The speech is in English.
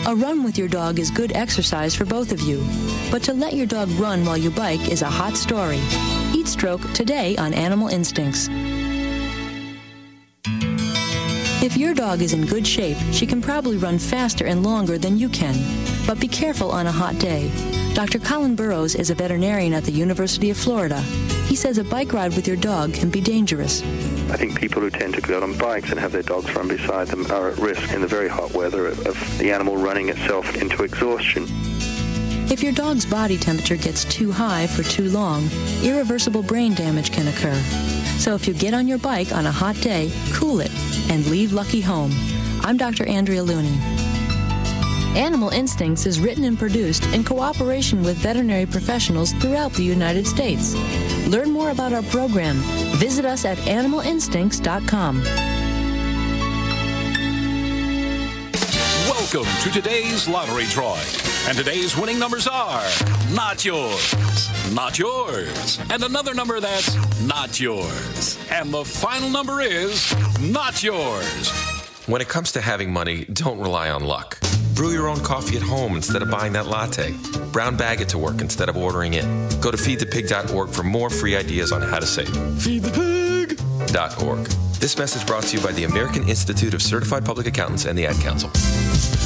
A run with your dog is good exercise for both of you. But to let your dog run while you bike is a hot story. Heat stroke today on Animal Instincts. If your dog is in good shape, she can probably run faster and longer than you can. But be careful on a hot day. Dr. Colin Burrows is a veterinarian at the University of Florida. He says a bike ride with your dog can be dangerous. I think people who tend to go out on bikes and have their dogs run beside them are at risk in the very hot weather of the animal running itself into exhaustion. If your dog's body temperature gets too high for too long, irreversible brain damage can occur. So if you get on your bike on a hot day, cool it and leave Lucky home. I'm Dr. Andrea Looney. Animal Instincts is written and produced in cooperation with veterinary professionals throughout the United States. Learn more about our program. Visit us at animalinstincts.com. Welcome to today's lottery drawing. And today's winning numbers are not yours, not yours, and another number that's not yours. And the final number is not yours. When it comes to having money, don't rely on luck. Brew your own coffee at home instead of buying that latte. Brown bag it to work instead of ordering it. Go to feedthepig.org for more free ideas on how to save. Feedthepig.org. This message brought to you by the American Institute of Certified Public Accountants and the Ad Council.